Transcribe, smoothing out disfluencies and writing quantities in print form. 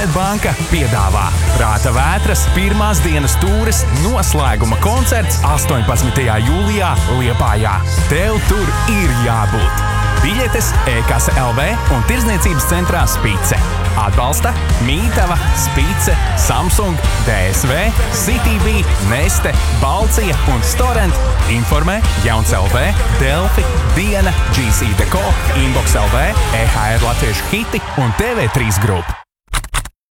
Internetbanka piedāvā Prāta vētras pirmās dienas tūres noslēguma koncerts 18. jūlijā Liepājā. Tev tur ir jābūt! Biļetes e-kase LV un tirdzniecības centrā Spice. Atbalsta Mītava, Spice, Samsung, DSV, CTV, Neste, Balcija un Storent. Informē Jauns LV, Delfi, Diena, GC Deko, Inbox LV, EHR Latviešu hiti un TV3 grupa.